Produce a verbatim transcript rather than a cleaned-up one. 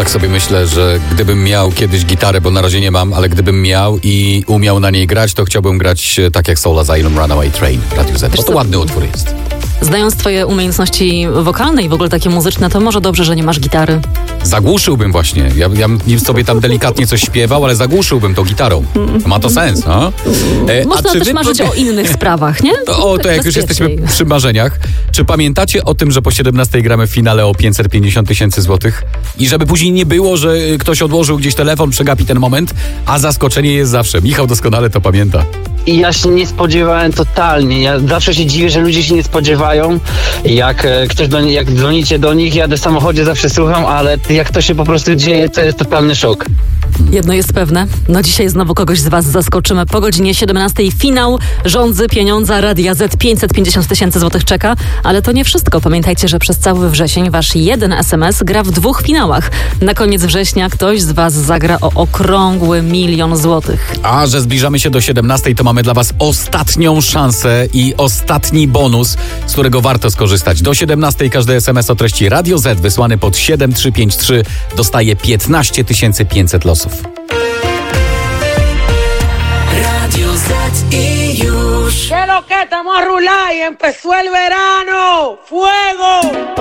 tak sobie myślę, że gdybym miał kiedyś gitarę, bo na razie nie mam, ale gdybym miał i umiał na niej grać, to chciałbym grać tak jak Soul Asylum, Runaway Train w Radiu Z. Bo to ładny utwór jest. Znając twoje umiejętności wokalne i w ogóle takie muzyczne, to może dobrze, że nie masz gitary. Zagłuszyłbym właśnie. Ja, ja bym sobie tam delikatnie coś śpiewał, ale zagłuszyłbym to gitarą. Ma to sens, no? E, Można też wy... marzyć o innych sprawach, nie? O, to jak już jesteśmy przy marzeniach. Czy pamiętacie o tym, że po siedemnastej gramy w finale o pięćset pięćdziesiąt tysięcy złotych? I żeby później nie było, że ktoś odłożył gdzieś telefon, przegapi ten moment, a zaskoczenie jest zawsze. Michał doskonale to pamięta. I ja się nie spodziewałem totalnie. Ja zawsze się dziwię, że ludzie się nie spodziewają. Jak e, ktoś do, jak dzwonicie do nich, jadę w samochodzie, zawsze słucham, ale jak to się po prostu dzieje, to jest totalny szok. Jedno jest pewne, no dzisiaj znowu kogoś z was zaskoczymy. Po godzinie siedemnastej finał Rządzy Pieniądza Radia Z. pięćset pięćdziesiąt tysięcy złotych czeka, ale to nie wszystko. Pamiętajcie, że przez cały wrzesień wasz jeden es em es gra w dwóch finałach. Na koniec września ktoś z was zagra o okrągły milion złotych. A że zbliżamy się do siedemnastej, to mamy dla was ostatnią szansę i ostatni bonus, z którego warto skorzystać. Do siedemnastej każdy es em es o treści Radio Z wysłany pod siedem trzy pięć trzy dostaje piętnaście tysięcy pięćset losów. Radio Z i już. ¿Qué lo que estamos a rular y empezó el verano? ¡Fuego!